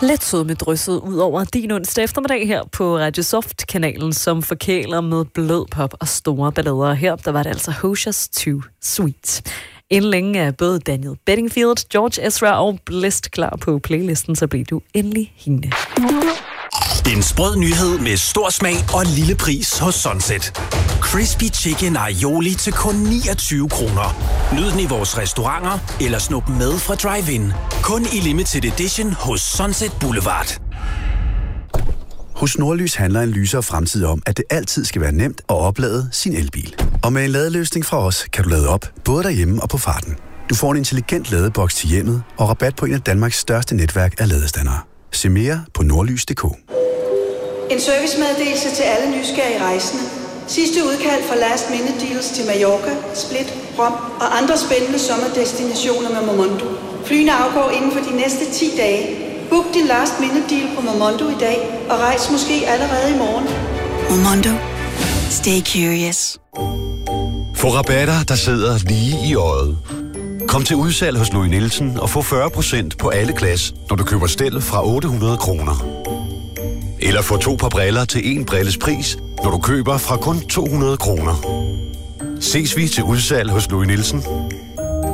Lidt sød med drysset ud over din onsdag eftermiddag her på Radio Soft-kanalen, som forkæler med blød pop og store ballader. Her der var det altså Hosiers Too Sweet. Inden længe er både Daniel Bedingfield, George Ezra og Blist klar på playlisten, så bliver du endelig hængende. En sprød nyhed med stor smag og lille pris hos Sunset. Crispy Chicken Aioli til kun 29 kroner. Nyd den i vores restauranter eller snup med fra drive-in. Kun i limited edition hos Sunset Boulevard. Hos Nordlys handler en lysere fremtid om, at det altid skal være nemt at oplade sin elbil. Og med en ladeløsning fra os, kan du lade op både derhjemme og på farten. Du får en intelligent ladeboks til hjemmet og rabat på en af Danmarks største netværk af ladestandere. Se mere på nordlys.dk. En servicemeddelelse til alle nysgerrige rejsende. Sidste udkald for last minute deals til Mallorca, Split, Rom og andre spændende sommerdestinationer med Momondo. Flyene afgår inden for de næste 10 dage. Book din last minute deal på Momondo i dag og rejs måske allerede i morgen. Momondo. Stay curious. Få rabatter, der sidder lige i øjet. Kom til udsalg hos Louis Nielsen og få 40% på alle glas, når du køber stel fra 800 kroner. Eller få 2 par briller til 1 brilles pris, når du køber fra kun 200 kroner. Ses vi til udsalg hos Louis Nielsen.